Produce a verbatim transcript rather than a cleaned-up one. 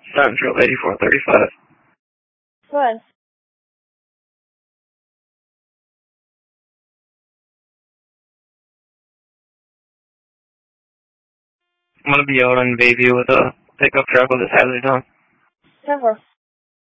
Central eighty-four thirty-five. What? I'm gonna be out on Bayview with a pickup truck with its hazards on. ten four.